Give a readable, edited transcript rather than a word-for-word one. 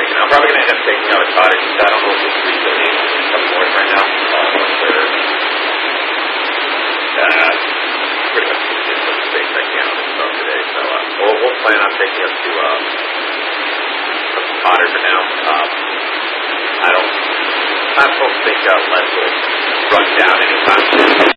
thinking. I'm probably going to end up taking out a cottage. I don't know if it's legally up north right now. Pretty much just the space I can on this stuff today. So we'll plan on taking up to Potter for now. I don't think Les will run down anytime soon.